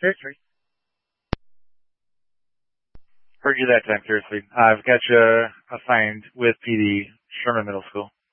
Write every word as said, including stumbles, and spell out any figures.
Seriously. Heard you that time, seriously. I've got you assigned with P D, Sherman Middle School.